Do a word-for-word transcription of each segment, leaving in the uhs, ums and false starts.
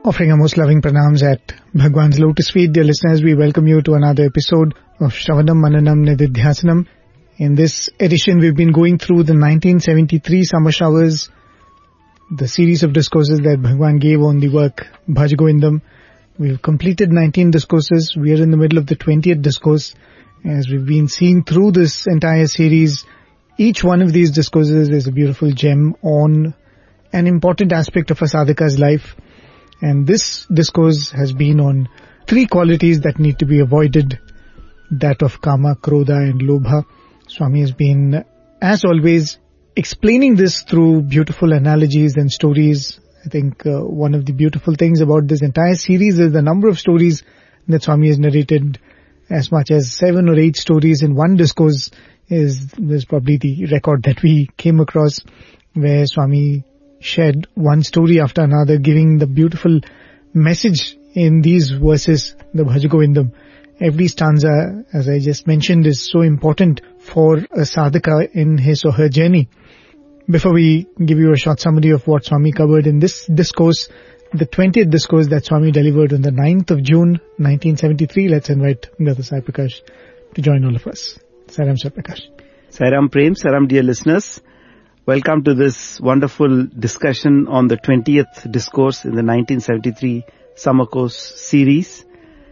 Offering our most loving pranams at Bhagwan's lotus feet, dear listeners, we welcome you to another episode of Shravanam Mananam Nididhyasanam. In this edition, we've been going through the nineteen seventy-three summer showers, the series of discourses that Bhagwan gave on the work Bhaj Govindam. We've completed nineteen discourses. We are in the middle of the twentieth discourse. As we've been seeing through this entire series, each one of these discourses is a beautiful gem on an important aspect of a sadhaka's life. And this discourse has been on three qualities that need to be avoided, that of Kama, Krodha and Lobha. Swami has been, as always, explaining this through beautiful analogies and stories. I think uh, one of the beautiful things about this entire series is the number of stories that Swami has narrated. As much as seven or eight stories in one discourse is, is probably the record that we came across, where Swami shared one story after another, giving the beautiful message in these verses, the Bhaj Govindam. Every stanza, as I just mentioned, is so important for a sadhaka in his or her journey. Before we give you a short summary of what Swami covered in this discourse, the twentieth discourse that Swami delivered on the ninth of June, nineteen seventy-three, let's invite Brother Sai Prakash to join all of us. Sairam Sai Prakash. Sairam Prem, Sairam dear listeners. Welcome to this wonderful discussion on the twentieth discourse in the nineteen seventy-three Summer Course series.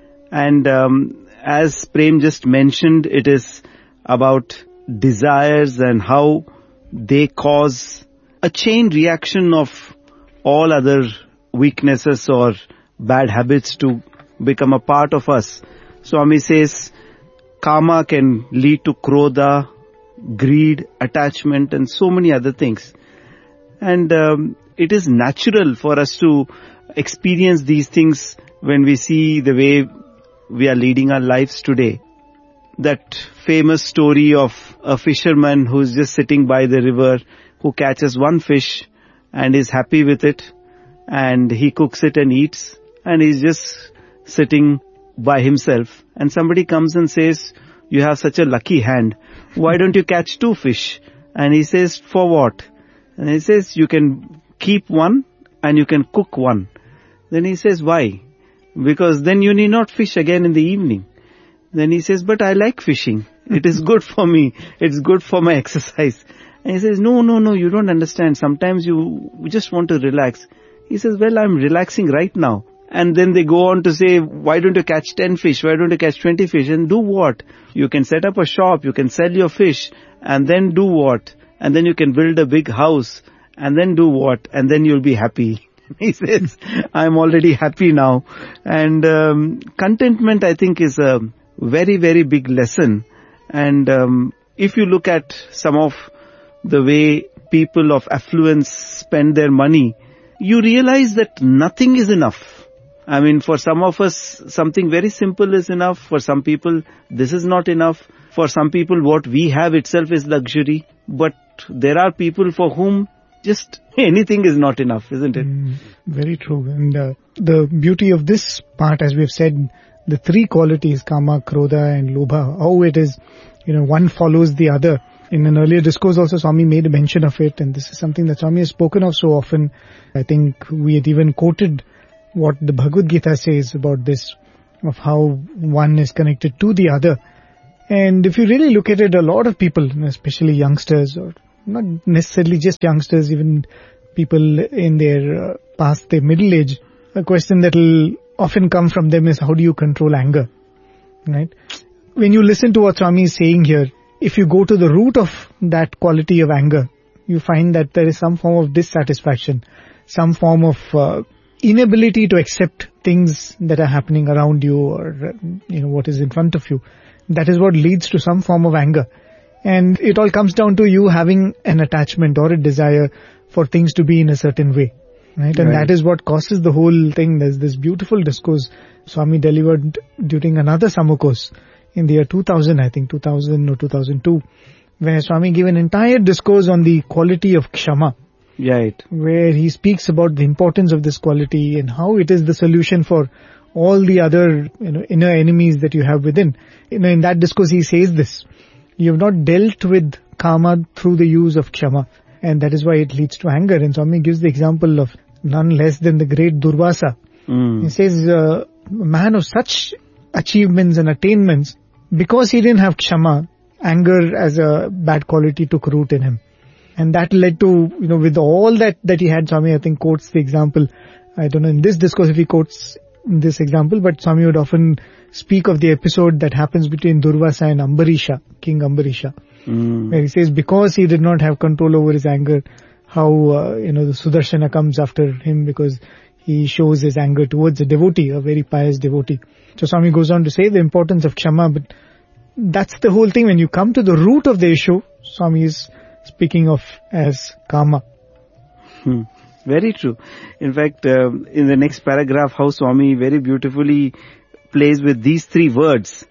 And um, as Prem just mentioned, it is about desires and how they cause a chain reaction of all other weaknesses or bad habits to become a part of us. Swami says, Kama can lead to Krodha, greed, attachment and so many other things. And um, it is natural for us to experience these things when we see the way we are leading our lives today. That famous story of a fisherman who is just sitting by the river, who catches one fish and is happy with it, and he cooks it and eats, and he's just sitting by himself, and somebody comes and says, you have such a lucky hand, why don't you catch two fish? And he says, for what? And he says, you can keep one and you can cook one. Then he says, why? Because then you need not fish again in the evening. Then he says, but I like fishing. It is good for me. It's good for my exercise. And he says, no, no, no, you don't understand. Sometimes you just want to relax. He says, well, I'm relaxing right now. And then they go on to say, why don't you catch ten fish? Why don't you catch twenty fish? And do what? You can set up a shop, you can sell your fish, and then do what? And then you can build a big house, and then do what? And then you'll be happy. He says, I'm already happy now. And um, contentment, I think, is a very, very big lesson. And um, if you look at some of the way people of affluence spend their money, you realize that nothing is enough. I mean, for some of us, something very simple is enough. For some people, this is not enough. For some people, what we have itself is luxury. But there are people for whom just anything is not enough, isn't it? Mm, very true. And uh, the beauty of this part, as we've said, the three qualities, Kama, Krodha and Lobha, how it is, you know, one follows the other. In an earlier discourse also, Swami made a mention of it, and this is something that Swami has spoken of so often. I think we had even quoted what the Bhagavad Gita says about this, of how one is connected to the other. And if you really look at it, a lot of people, especially youngsters, or not necessarily just youngsters, even people in their uh, past their middle age, a question that will often come from them is, how do you control anger? Right? When you listen to what Swami is saying here, if you go to the root of that quality of anger, you find that there is some form of dissatisfaction, some form of uh, inability to accept things that are happening around you, or you know what is in front of you. That is what leads to some form of anger. And it all comes down to you having an attachment or a desire for things to be in a certain way. Right? And right. That is what causes the whole thing. There's this beautiful discourse Swami delivered during another summer course in the year two thousand, I think, two thousand or two thousand two, where Swami gave an entire discourse on the quality of Kshama. Right. Where he speaks about the importance of this quality and how it is the solution for all the other, you know, inner enemies that you have within. You know, in that discourse he says this, you have not dealt with karma through the use of Kshama, and that is why it leads to anger. And Swami gives the example of none less than the great Durvasa, Mm. He says, uh, a man of such achievements and attainments, because he didn't have kshama, anger as a bad quality took root in him. And that led to, you know, with all that, that he had, Swami, I think, quotes the example. I don't know in this discourse if he quotes this example, but Swami would often speak of the episode that happens between Durvasa and Ambarisha, King Ambarisha, mm. where he says because he did not have control over his anger, how, uh, you know, the Sudarshana comes after him because he shows his anger towards a devotee, a very pious devotee. So Swami goes on to say the importance of kshama, but that's the whole thing. When you come to the root of the issue, Swami is speaking of as karma. Hmm. Very true. In fact, um, in the next paragraph, how Swami very beautifully plays with these three words,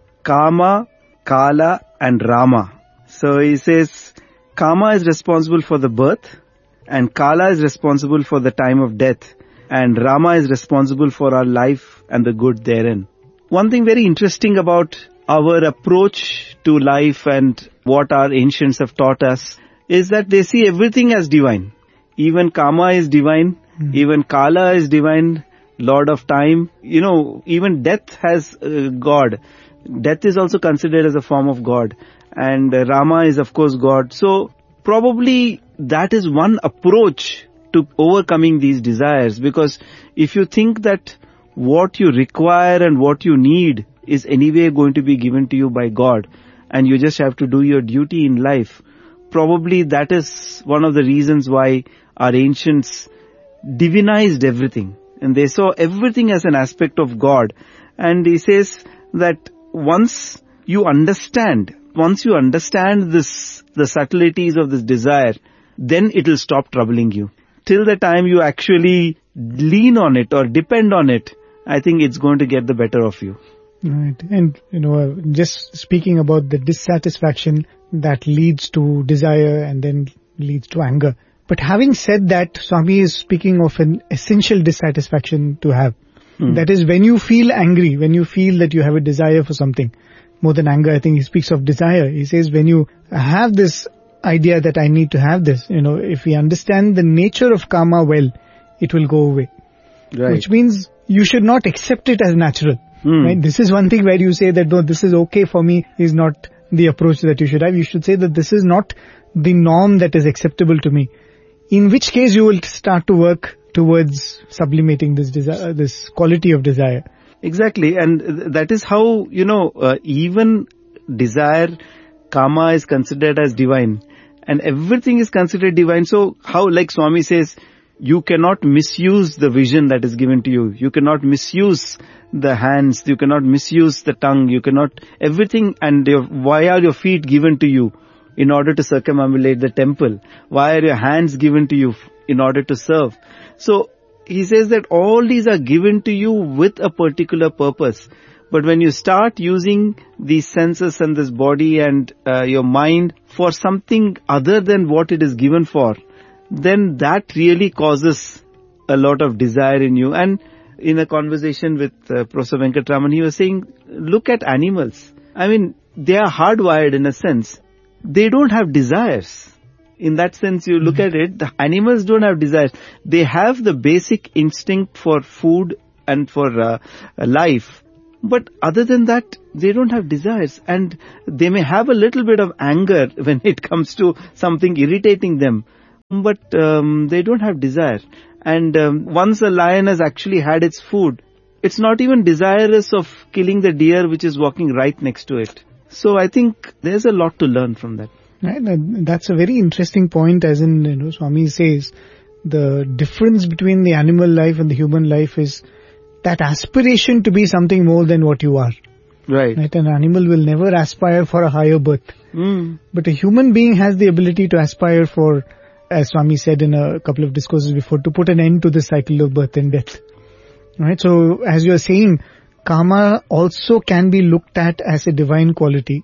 Kama, Kala and Rama. So he says, Kama is responsible for the birth, and Kala is responsible for the time of death, and Rama is responsible for our life and the good therein. One thing very interesting about our approach to life and what our ancients have taught us is that they see everything as divine. Even Kama is divine, mm. even Kala is divine, Lord of time. You know, even death has uh, God. Death is also considered as a form of God. And uh, Rama is of course God. So probably that is one approach to overcoming these desires. Because if you think that what you require and what you need is anyway going to be given to you by God, and you just have to do your duty in life, probably that is one of the reasons why our ancients divinized everything. And they saw everything as an aspect of God. And he says that once you understand, once you understand this, the subtleties of this desire, then it will stop troubling you. Till the time you actually lean on it or depend on it, I think it's going to get the better of you. Right. And, you know, just speaking about the dissatisfaction that leads to desire and then leads to anger. But having said that, Swami is speaking of an essential dissatisfaction to have. Hmm. That is when you feel angry, when you feel that you have a desire for something. More than anger, I think he speaks of desire. He says when you have this idea that I need to have this, you know, if we understand the nature of karma well, it will go away. Right. Which means you should not accept it as natural. Hmm. Right? This is one thing where you say that no, this is okay for me is not the approach that you should have. You should say that this is not the norm that is acceptable to me. In which case you will start to work towards sublimating this desire, this quality of desire. Exactly. And that is how, you know, uh, even desire, karma is considered as divine. And everything is considered divine. So how, like Swami says, you cannot misuse the vision that is given to you. You cannot misuse the hands. You cannot misuse the tongue. You cannot, everything. And your, why are your feet given to you? In order to circumambulate the temple? Why are your hands given to you in order to serve? So he says that all these are given to you with a particular purpose. But when you start using these senses and this body and uh, your mind for something other than what it is given for, then that really causes a lot of desire in you. And in a conversation with uh, Professor Venkatraman, he was saying, look at animals. I mean, they are hardwired in a sense. They don't have desires. In that sense, you look mm-hmm. at it, the animals don't have desires. They have the basic instinct for food and for uh, life. But other than that, they don't have desires. And they may have a little bit of anger when it comes to something irritating them. But um, they don't have desire. And um, once a lion has actually had its food, it's not even desirous of killing the deer which is walking right next to it. So I think there's a lot to learn from that. Right, that's a very interesting point, as in, you know, Swami says, the difference between the animal life and the human life is that aspiration to be something more than what you are. Right. Right, an animal will never aspire for a higher birth. Mm. But a human being has the ability to aspire for, as Swami said in a couple of discourses before, to put an end to the cycle of birth and death. Right, so as you're saying, karma also can be looked at as a divine quality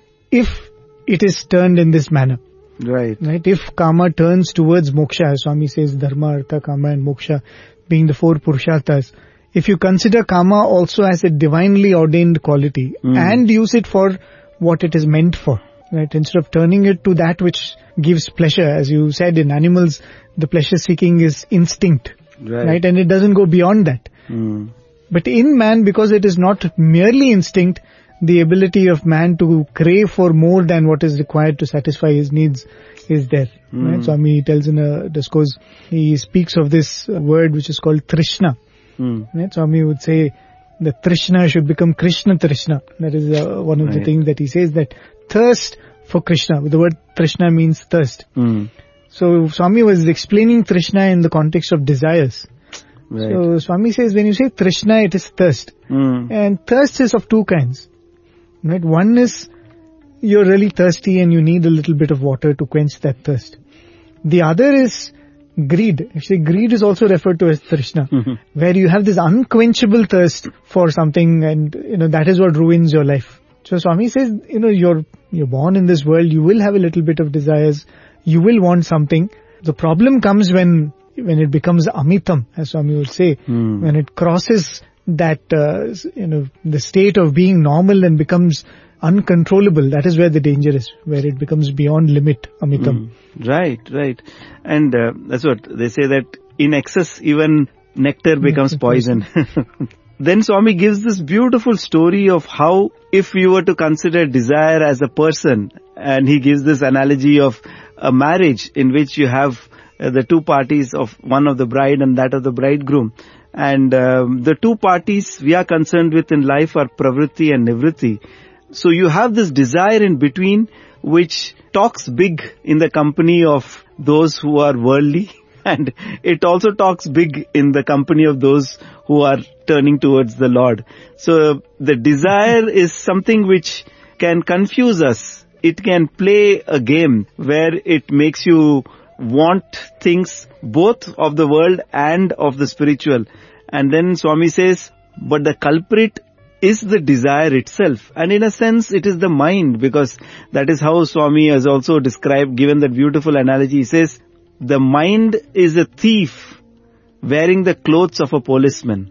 if it is turned in this manner. Right. Right. If karma turns towards moksha, as Swami says, dharma, artha, kama and moksha being the four purusharthas. If you consider karma also as a divinely ordained quality mm. and use it for what it is meant for, right? Instead of turning it to that which gives pleasure, as you said, in animals, the pleasure seeking is instinct. Right. Right. And it doesn't go beyond that. Mm. But in man, because it is not merely instinct, the ability of man to crave for more than what is required to satisfy his needs is there. Mm. Right? Swami tells in a discourse, he speaks of this word which is called Trishna. Mm. Right? Swami would say that Trishna should become Krishna Trishna. That is uh, one of right. the things that he says, that thirst for Krishna. The word Trishna means thirst. Mm. So Swami was explaining Trishna in the context of desires. Right. So Swami says when you say Trishna, it is thirst. Mm. And thirst is of two kinds. Right? One is you're really thirsty and you need a little bit of water to quench that thirst. The other is greed. Actually, greed is also referred to as Trishna, Mm-hmm. where you have this unquenchable thirst for something, and you know that is what ruins your life. So Swami says, you know, you're you're born in this world, you will have a little bit of desires, you will want something. The problem comes when when it becomes amitam, as Swami would say, Mm. when it crosses that uh, you know the state of being normal and becomes uncontrollable. That is where the danger is, where it becomes beyond limit, amitam. Mm. Right, right. And uh, that's what they say, that in excess even nectar becomes poison. Then Swami gives this beautiful story of how, if you were to consider desire as a person, and he gives this analogy of a marriage in which you have uh, the two parties of one of the bride and that of the bridegroom. And um, the two parties we are concerned with in life are pravritti and nivritti. So you have this desire in between which talks big in the company of those who are worldly, and it also talks big in the company of those who are turning towards the Lord. So the desire is something which can confuse us. It can play a game where it makes you want things both of the world and of the spiritual. And then Swami says, but the culprit is the desire itself. And in a sense, it is the mind, because that is how Swami has also described, given that beautiful analogy. He says, the mind is a thief wearing the clothes of a policeman.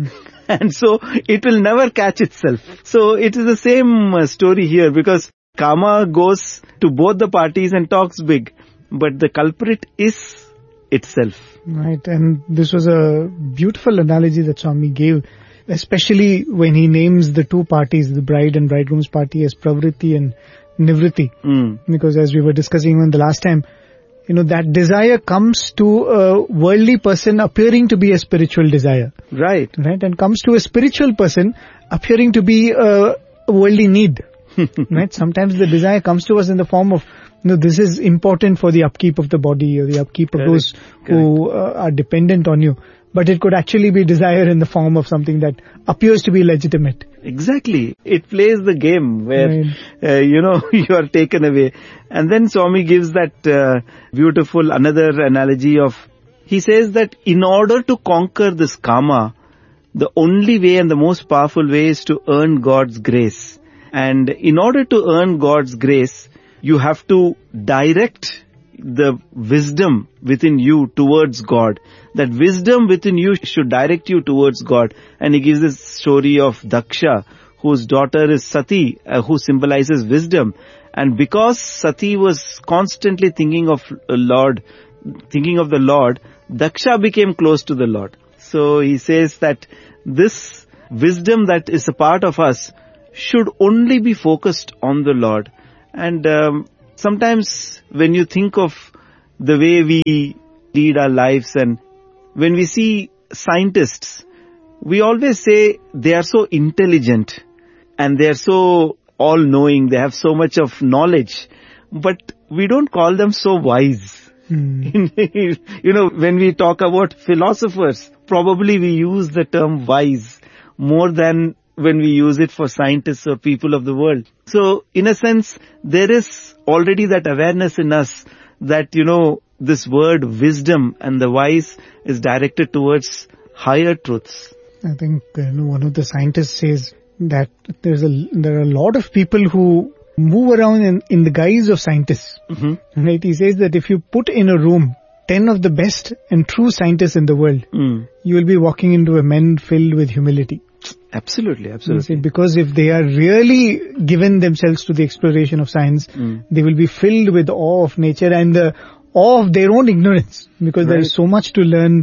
And so it will never catch itself. So it is the same uh, story here, because Kama goes to both the parties and talks big, but the culprit is itself. Right, and this was a beautiful analogy that Swami gave, especially when he names the two parties, the bride and bridegroom's party, as pravritti and nivritti. Mm. Because as we were discussing even the last time, you know, that desire comes to a worldly person appearing to be a spiritual desire. Right. Right, and comes to a spiritual person appearing to be a, a worldly need. Right, sometimes the desire comes to us in the form of, you know, this is important for the upkeep of the body or the upkeep of Correct. those who uh, are dependent on you. But it could actually be desire in the form of something that appears to be legitimate. Exactly. It plays the game where, Right. uh, you know, you are taken away. And then Swami gives that uh, beautiful another analogy of, he says that in order to conquer this karma, the only way and the most powerful way is to earn God's grace. And in order to earn God's grace, you have to direct the wisdom within you towards God. That wisdom within you should direct you towards God. And he gives this story of Daksha, whose daughter is Sati, uh, who symbolizes wisdom. And because Sati was constantly thinking of Lord, thinking of the Lord, Daksha became close to the Lord. So he says that this wisdom that is a part of us should only be focused on the Lord. And um, sometimes when you think of the way we lead our lives, and when we see scientists, we always say they are so intelligent and they are so all-knowing, they have so much of knowledge, but we don't call them so wise. Hmm. You know, when we talk about philosophers, probably we use the term wise more than when we use it for scientists or people of the world. So, in a sense, there is already that awareness in us that, you know, this word wisdom and the wise is directed towards higher truths. I think uh, you know, one of the scientists says that there's a there are a lot of people who move around in, in the guise of scientists. Mm-hmm. Right? He says that if you put in a room ten of the best and true scientists in the world, Mm. you will be walking into a men filled with humility. Absolutely, He absolutely. said, because if they are really given themselves to the exploration of science, Mm. they will be filled with awe of nature and the awe of their own ignorance, because there Right. is so much to learn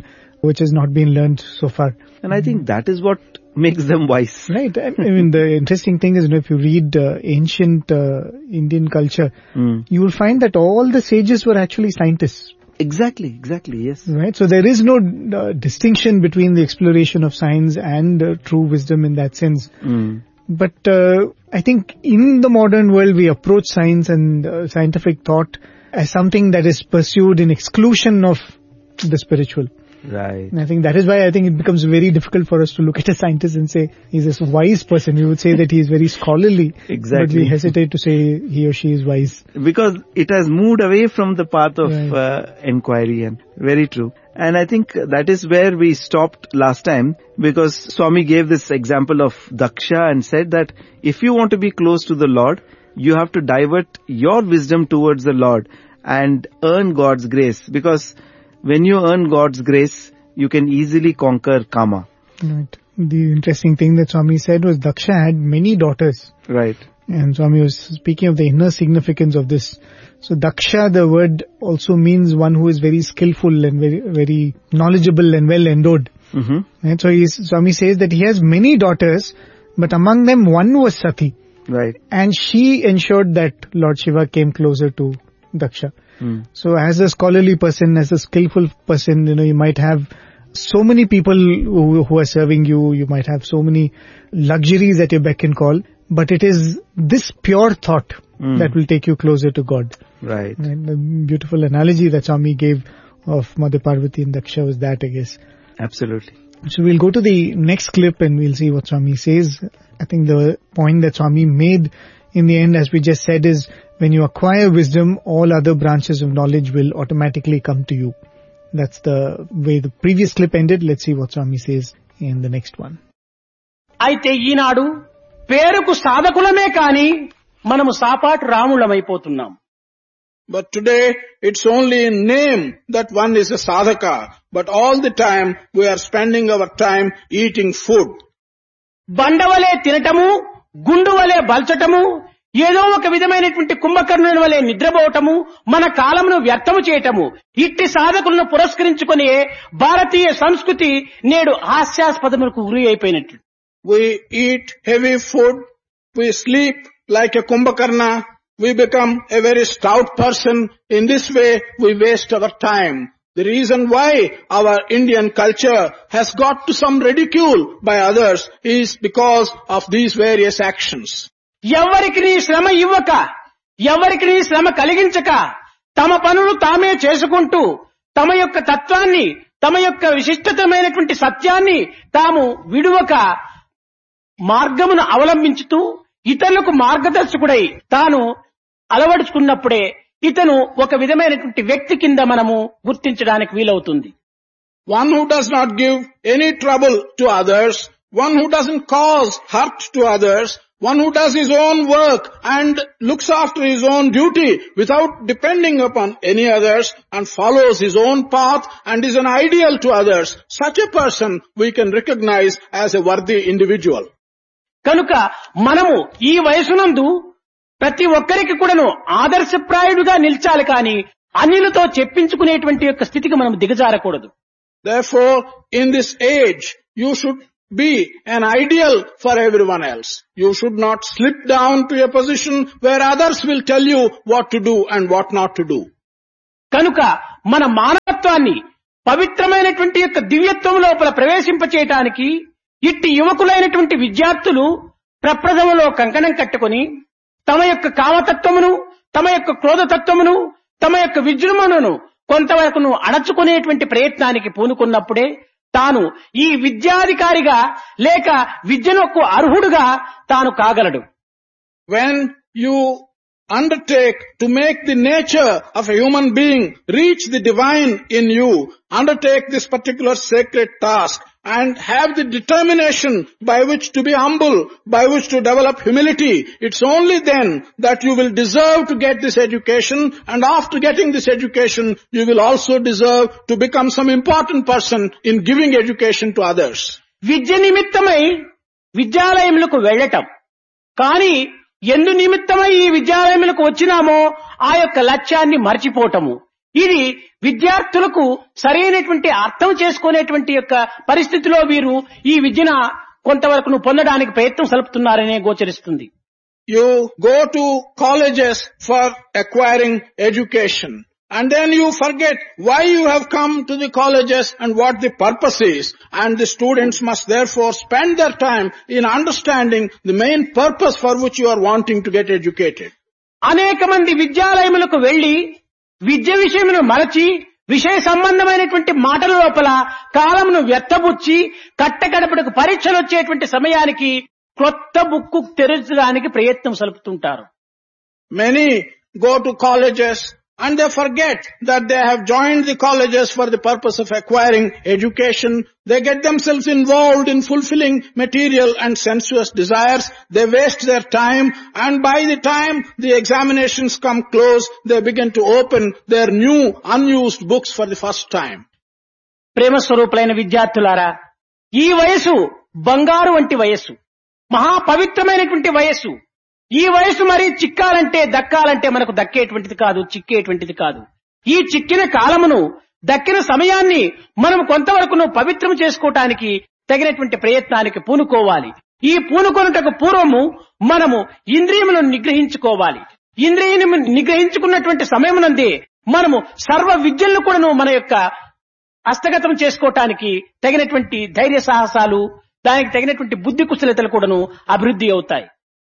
which has not been learned so far. And I think that is what makes them wise. Right. I mean, the interesting thing is, you know, if you read uh, ancient uh, Indian culture, mm. you will find that all the sages were actually scientists. Exactly, exactly, yes. Right. So there is no uh, distinction between the exploration of science and uh, true wisdom in that sense. Mm. But uh, I think in the modern world, we approach science and uh, scientific thought as something that is pursued in exclusion of the spiritual. Right. And I think that is why I think it becomes very difficult for us to look at a scientist and say he's a wise person. We would say that he is very scholarly. Exactly. But we hesitate to say he or she is wise. Because it has moved away from the path of right. uh, inquiry, and very true. And I think that is where we stopped last time, because Swami gave this example of Daksha and said that if you want to be close to the Lord, you have to divert your wisdom towards the Lord and earn God's grace. Because when you earn God's grace, you can easily conquer Kama. Right. The interesting thing that Swami said was Daksha had many daughters. Right. And Swami was speaking of the inner significance of this. So Daksha, the word also means one who is very skillful and very very knowledgeable and well endowed. Mm-hmm. And so he's, Swami says that he has many daughters, but among them one was Sati. Right. And she ensured that Lord Shiva came closer to Daksha. Mm. So as a scholarly person, as a skillful person, you know, you might have so many people who, who are serving you, you might have so many luxuries at your beck and call, but it is this pure thought mm. that will take you closer to God. Right. And the beautiful analogy that Swami gave of Mother Parvati and Daksha was that, I guess. Absolutely. So we'll go to the next clip and we'll see what Swami says. I think the point that Swami made in the end, as we just said, is when you acquire wisdom, all other branches of knowledge will automatically come to you. That's the way the previous clip ended. Let's see what Swami says in the next one. అయితే ఈనాడు పేరుకు సాధకులమే కాని మనము సాపాటు రాములమైపోతున్నాం. But today it's only in name that one is a sadhaka, but all the time we are spending our time eating food. బండవలే తినటము, గుండువలే బల్చటము, ఏదో ఒక విధమైనటువంటి కుంభకర్ణుని వలె నిద్రపోవటము, మన కాలమును వ్యర్థము చేయటము, ఇట్టి సాధకులను పురస్కరించుకునే భారతీయ సంస్కృతి నేడు హాస్యాస్పదములకు గురి అయిపోయినట్టు. We eat heavy food, we sleep like a kumbhakarna, we become a very stout person. In this way we waste our time. The reason why our Indian culture has got to some ridicule by others is because of these various actions. ఎవరికి నీ శ్రమ ఇవ్వక, ఎవరికి నీ శ్రమ కలిగించక, తమ పనులు తామే చేసుకుంటూ, తమ యొక్క తత్వాన్ని, తమ యొక్క విశిష్టతమైనటువంటి సత్యాన్ని తాము విడువక మార్గమును అవలంబించుతూ ఇతరులకు మార్గదర్శకుడై తాను అలవడుచుకున్నప్పుడే ఇతను ఒక విధమైనటువంటి వ్యక్తి కింద మనము గుర్తించడానికి వీలవుతుంది. One who does not give any trouble to others, one who doesn't cause hurt to others, one who does his own work and looks after his own duty without depending upon any others and follows his own path and is an ideal to others, such a person we can recognize as a worthy individual. కనుక మనము ఈ వయసునందు ప్రతి ఒక్కరికి కూడాను ఆదర్శప్రాయుడుగా నిలిచాలి కానీ అన్యులతో చెప్పించుకునేటువంటి యొక్క స్థితికి మనం దిగజారకూడదు. Therefore, in this age, you should be an ideal for everyone else. You should not slip down to a position where others will tell you what to do and what not to do. కనుక మన మానవత్వాన్ని పవిత్రమైనటువంటి యొక్క దివ్యత్వం లోపల ప్రవేశింపచేయటానికి ఇట్టి యువకులైనటువంటి విద్యార్థులు ప్రప్రథమలో కంకణం కట్టుకొని తమ యొక్క కామతత్వమును, తమ యొక్క క్రోధతత్వమును, తమ యొక్క విజృంభణను కొంతవరకును అణచుకునేటువంటి ప్రయత్నానికి పూనుకున్నప్పుడే తాను ఈ విద్యాధికారిగా లేక విద్యనొక్కు అర్హుడుగా తాను కాగలడు. When you undertake to make the nature of a human being reach the divine in you, undertake this particular sacred task and have the determination by which to be humble, by which to develop humility, it's only then that you will deserve to get this education, and after getting this education, you will also deserve to become some important person in giving education to others. విద్య నిమిత్తమై విద్యాలయములకు వెళ్ళటం, కానీ ఎందు నిమిత్తమై ఈ విద్యాలయములకు వచ్చినామో ఆ యొక్క లక్ష్యాన్ని మర్చిపోవటము, ఇది విద్యార్థులకు సరైనటువంటి అర్థం చేసుకునేటువంటి యొక్క పరిస్థితిలో వీరు ఈ విద్యను కొంతవరకు పొందడానికి ప్రయత్నం సలుపుతున్నారనే గోచరిస్తుంది. You go to colleges for acquiring education, and then you forget why you have come to the colleges and what the purpose is, and the students must therefore spend their time in understanding the main purpose for which you are wanting to get educated. అనేక మంది విద్యాలయములకు వెళ్లి విద్య విషయమును మరచి విషయ సంబంధమైనటువంటి మాటల లోపల కాలమును వ్యర్థబుచ్చి కట్టకడపడకు పరీక్షలు వచ్చేటువంటి సమయానికి కొత్త బుక్కు తెరచడానికి ప్రయత్నం సలుపుతుంటారు. Many go to colleges and they forget that they have joined the colleges for the purpose of acquiring education. They get themselves involved in fulfilling material and sensuous desires. They waste their time, and by the time the examinations come close, they begin to open their new unused books for the first time. ప్రేమ స్వరూపులైన విద్యార్థులారా, ఈ వయసు బంగారు వంటి వయస్సు, మహా పవిత్రమైనటువంటి వయస్సు. ఈ వయసు మరి చిక్కాలంటే దక్కాలంటే మనకు దక్కేటువంటిది కాదు, చిక్కేటువంటిది కాదు. ఈ చిక్కిన కాలమును, దక్కిన సమయాన్ని మనం కొంతవరకు పవిత్రం చేసుకోవటానికి తగినటువంటి ప్రయత్నానికి పూనుకోవాలి. ఈ పూనుకొనుటకు పూర్వము మనము ఇంద్రియములను నిగ్రహించుకోవాలి. ఇంద్రియము నిగ్రహించుకున్నటువంటి సమయమునందే మనము సర్వ విద్యలను కూడాను మన యొక్క హస్తగతం చేసుకోవటానికి తగినటువంటి ధైర్య సాహసాలు, దానికి తగినటువంటి బుద్ధి కుశలతలు కూడాను అభివృద్ధి అవుతాయి.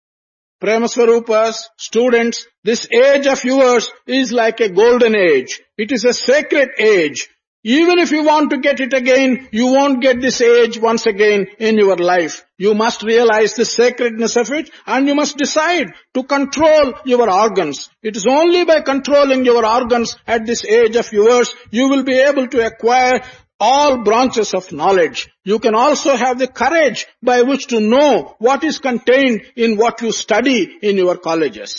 Prema Swarupas, students, this age of yours is like a golden age. It is a sacred age. Even if you want to get it again, you won't get this age once again in your life. You must realize the sacredness of it, and you must decide to control your organs. It is only by controlling your organs at this age of yours, you will be able to acquire all branches of knowledge. You can also have the courage by which to know what is contained in what you study in your colleges.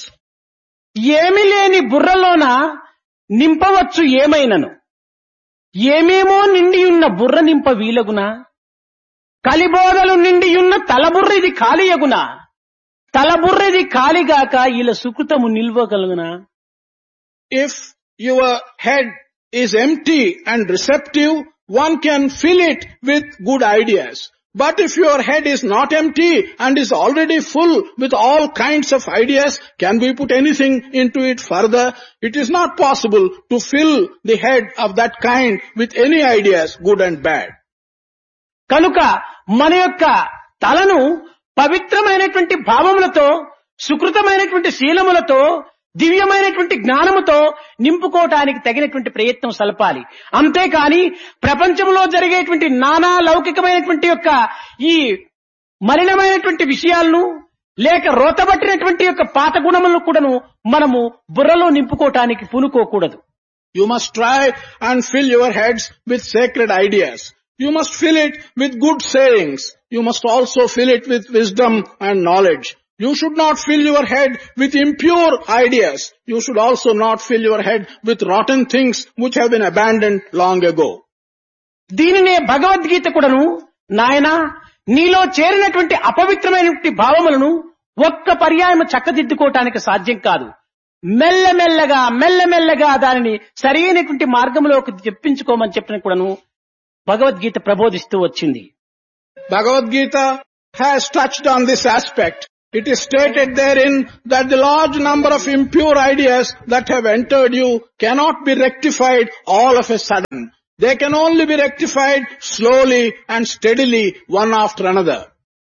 ఏమీ లేని బుర్రలోన నింపవచ్చు ఏమైనను, ఏమేమో నిండియున్న బుర్ర నింప వీలగునా, కలిబోధలు నిండియున్న తలబుర్రిది ఖాళీయగునా, తలబుర్రిది ఖాళీగాక ఇలా సుకృతము నిల్వగలుగునా. If your head is empty and receptive, one can fill it with good ideas. But if your head is not empty and is already full with all kinds of ideas, can we put anything into it further? It is not possible to fill the head of that kind with any ideas, good and bad. కనుక మన యొక్క తలను పవిత్రమైనటువంటి భావములతో, సుకృతమైనటువంటి శీలములతో, దివ్యమైనటువంటి జ్ఞానముతో నింపుకోవటానికి తగినటువంటి ప్రయత్నం సలపాలి. అంతేకాని ప్రపంచంలో జరిగేటువంటి నానా లౌకికమైనటువంటి యొక్క ఈ మలినమైనటువంటి విషయాలను లేక రోతబట్టినటువంటి యొక్క పాత గుణములను కూడాను మనము బుర్రలో నింపుకోవటానికి పూనుకోకూడదు. You must try and fill your heads with sacred ideas. You must fill it with good sayings. You must also fill it with wisdom and knowledge. You should not fill your head with impure ideas. You should also not fill your head with rotten things which have been abandoned long ago. దీనినే భగవద్గీత కూడాను, నాయనా నీలో చేరినటువంటి అపవిత్రమైనటువంటి భావములను ఒక్క పర్యాయం చక్కదిద్దుకోవటానికి సాధ్యం కాదు. మెల్లమెల్లగా మెల్లమెల్లగా దానిని సరైనటువంటి మార్గంలోకి తెప్పించుకోమని చెప్పిన కూడాను భగవద్గీత ప్రబోధిస్తూ వచ్చింది. Bhagavad Gita has touched on this aspect. It is stated therein that the large number of impure ideas that have entered you cannot be rectified all of a sudden. They can only be rectified slowly and steadily, one after another.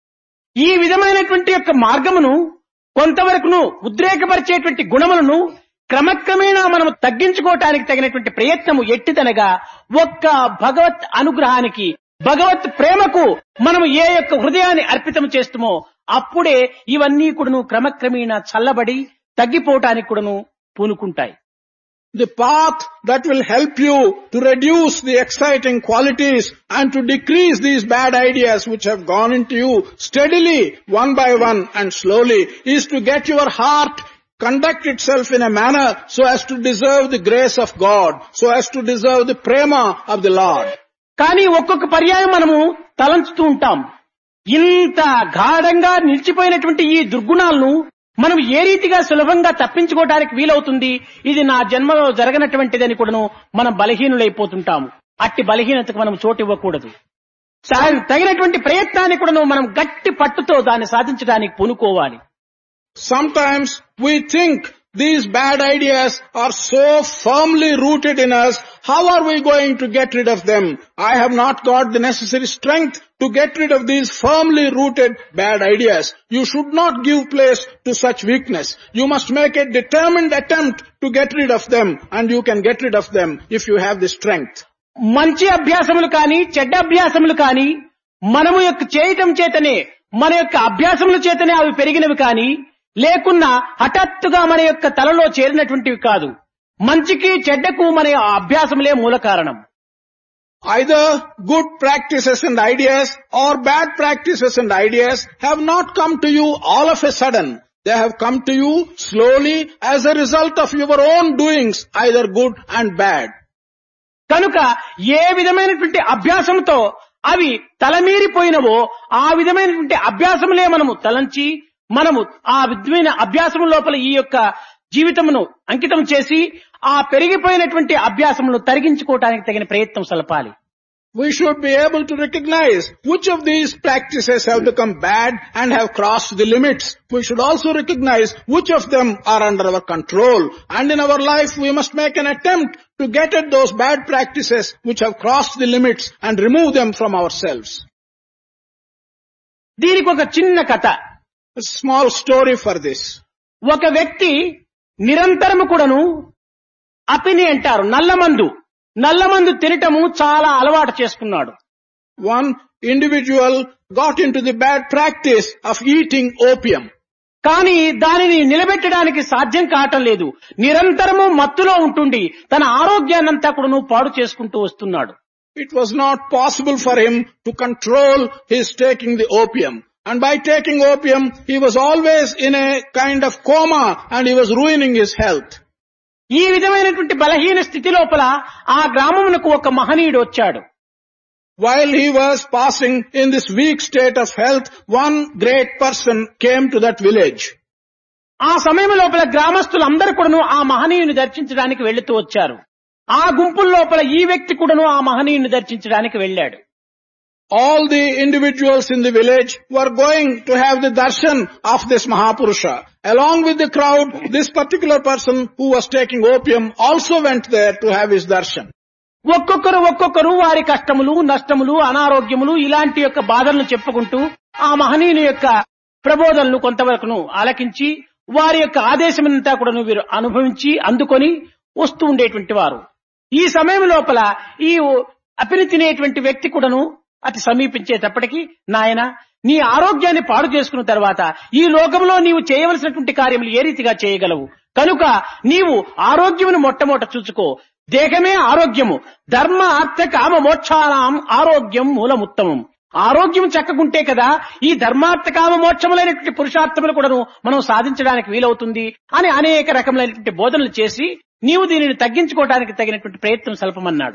ఈ విధమైనటువంటి యొక్క మార్గమును కొంతవరకును ఉద్రేకపరిచేటువంటి గుణములను క్రమక్రమేణా మనము తగ్గించుకోవటానికి తగినటువంటి ప్రయత్నము ఎట్టిదనగా ఒక్క భగవత్ అనుగ్రహానికి, భగవత్ ప్రేమకు మనము ఏ యొక్క హృదయాన్ని అర్పితం చేస్తామో అప్పుడే ఇవన్నీ కూడాను క్రమక్రమేణా చల్లబడి తగ్గిపోవటానికి కూడాను పూనుకుంటాయి. The path that will help you to reduce the exciting qualities and to decrease these bad ideas which have gone into you steadily, one by one and slowly, is to get your heart conduct itself in a manner so as to deserve the grace of God, so as to deserve the prema of the Lord. కానీ ఒక్కొక్క పర్యాయం మనము తలంచుతూ ఉంటాం, ఇంత గాఢంగా నిలిచిపోయినటువంటి ఈ దుర్గుణాలను మనం ఏ రీతిగా సులభంగా తప్పించుకోవడానికి వీలవుతుంది, ఇది నా జన్మలో జరగనటువంటిదని కూడాను మనం బలహీనులైపోతుంటాము. అట్టి బలహీనతకు మనం చోటు ఇవ్వకూడదు. తగినటువంటి ప్రయత్నాన్ని కూడాను మనం గట్టి పట్టుతో దాన్ని సాధించడానికి పూనుకోవాలి. Sometimes we think these bad ideas are so firmly rooted in us, how are we going to get rid of them? I have not got the necessary strength to get rid of these firmly rooted bad ideas. You should not give place to such weakness. You must make a determined attempt to get rid of them, and you can get rid of them if you have the strength. మంచి అభ్యాసములు కానీ చెడ్డ అభ్యాసములు కానీ మనము యొక్క చేయటం చేతనే, మన యొక్క అభ్యాసముల చేతనే అవి పెరిగినవి కానీ లేకున్నా హఠాత్తుగా మన యొక్క తలలో చేరినటువంటివి కాదు. మంచికి చెడ్డకు మన అభ్యాసములే మూల కారణం. Either good practices and ideas or bad practices and ideas have not come to you all of a sudden. They have come to you slowly as a result of your own doings, either good and bad. కనుక ఏ విధమైనటువంటి అభ్యాసంతో అవి తలమీరిపోయినవో ఆ విధమైనటువంటి అభ్యాసములే మనము తలంచి మనము ఆ విధమైన అభ్యాసం లోపల ఈ యొక్క జీవితమును అంకితం చేసి ఆ పెరిగిపోయినటువంటి అభ్యాసమును తరిగించుకోవడానికి తగిన ప్రయత్నం సలపాలి. We should be able to recognize which of these practices have become bad and have crossed the limits. We should also recognize which of them are under our control. And in our life we must make an attempt to get at those bad practices which have crossed the limits and remove them from ourselves. దీనికి ఒక చిన్న కథ. A small story for this. ఒక వ్యక్తి నిరంతరము కూడాను అపిని అంటారు నల్లమందు నల్లమందు తినటము చాలా అలవాటు చేసుకున్నాడు. One individual got into the bad practice of eating opium. కానీ దానిని నిలబెట్టడానికి సాధ్యం కావటం లేదు. నిరంతరము మత్తులో ఉంటుండి తన ఆరోగ్యాన్నంతా కూడాను పాడు చేసుకుంటూ వస్తున్నాడు. It was not possible for him to control his taking the opium. And by taking opium, he was always in a kind of coma and he was ruining his health. ఈ విధమైనటువంటి బలహీన స్థితి లోపల ఆ గ్రామమునకు ఒక మహనీయుడు వచ్చాడు. While he was passing in this weak state of health, one great person came to that village. ఆ సమయం లోపల గ్రామస్తులందరూ కూడాను ఆ మహనీయుని దర్శించడానికి వెళ్తూ వచ్చారు. ఆ గుంపుల లోపల ఈ వ్యక్తి కూడాను ఆ మహనీయుని దర్శించడానికి వెళ్ళాడు. All the individuals in the village were going to have the darshan of this Mahapurusha. Along with the crowd, this particular person who was taking opium also went there to have his darshan. ఒక్కొక్కరు ఒక్కొక్కరు వారి కష్టములు నష్టములు అనారోగ్యములు ఇలాంటి యొక్క బాధలను చెప్పుకుంటూ ఆ మహనీయుని యొక్క ప్రబోధనలు కొంతవరకును ఆలకించి వారి యొక్క ఆదేశమంతా కూడా వీరు అనుభవించి అందుకొని వస్తూ ఉండేటువంటి వారు. ఈ సమయం లోపల ఈ అపిని తినేటువంటి వ్యక్తి కూడాను అతి సమీపించేటప్పటికీ, నాయన నీ ఆరోగ్యాన్ని పాడు చేసుకున్న తర్వాత ఈ లోకంలో నీవు చేయవలసినటువంటి కార్యములు ఏ రీతిగా చేయగలవు? కనుక నీవు ఆరోగ్యమును మొట్టమొదట చూసుకో. దేహమే ఆరోగ్యము. ధర్మ అర్థ కామ మోక్షానాం ఆరోగ్యం మూలముత్తమం. ఆరోగ్యం చక్కగుంటే కదా ఈ ధర్మార్థ కామ మోక్షములైనటువంటి పురుషార్థములు కూడాను మనం సాధించడానికి వీలవుతుంది అని అనేక రకములైనటువంటి బోధనలు చేసి నీవు దీనిని తగ్గించుకోవడానికి తగినటువంటి ప్రయత్నం సల్పమన్నాడు.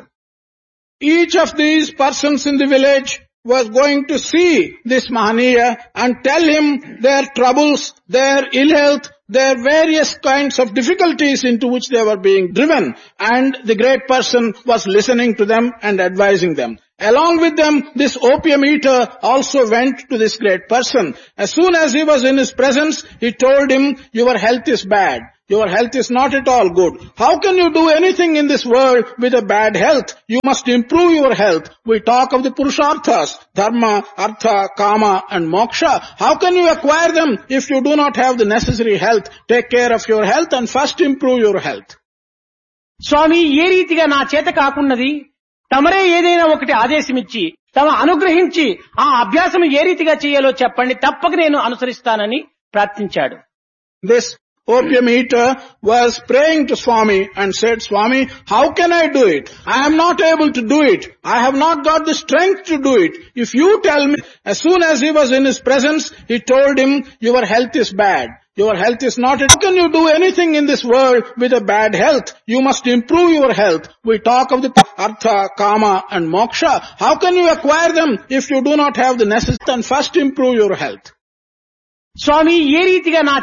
Each of these persons in the village was going to see this Mahaniya and tell him their troubles, their ill health, their various kinds of difficulties into which they were being driven. And the great person was listening to them and advising them. Along with them, this opium eater also went to this great person. As soon as he was in his presence, he told him, your health is bad. Your health is not at all good. How can you do anything in this world with a bad health? You must improve your health. We talk of the Purusharthas, Dharma, Artha, Kama and Moksha. How can you acquire them if you do not have the necessary health? Take care of your health and first improve your health. స్వామి, ఏ రీతిగా నా చేత కాకున్నది తమరే ఏదైనా ఒకటి ఆదేశమిచ్చి తమ అనుగ్రహించి ఆ అభ్యాసం ఏ రీతిగా చేయాలో చెప్పండి, తప్పక నేను అనుసరిస్తానని ప్రార్థించాడు. This opium eater was praying to Swami and said, Swami, how can I do it? I am not able to do it. I have not got the strength to do it. If you tell me. As soon as he was in his presence, he told him, your health is bad. Your health is not. How can you do anything in this world with a bad health? You must improve your health. We talk of the Artha, Kama and Moksha. How can you acquire them if you do not have the necessary? And first improve your health. స్వామి, ఏ రీతిగా నా